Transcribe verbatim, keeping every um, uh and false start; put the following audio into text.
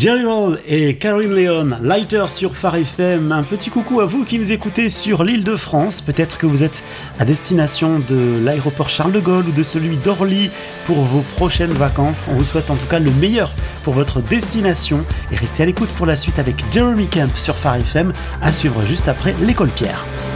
Jerry Roll et Caroline Leon, Lighter sur Phare F M. Un petit coucou à vous qui nous écoutez sur l'île de France. Peut-être que vous êtes à destination de l'aéroport Charles de Gaulle ou de celui d'Orly pour vos prochaines vacances. On vous souhaite en tout cas le meilleur pour votre destination et restez à l'écoute pour la suite avec Jeremy Camp sur Phare F M, à suivre juste après l'École Pierre.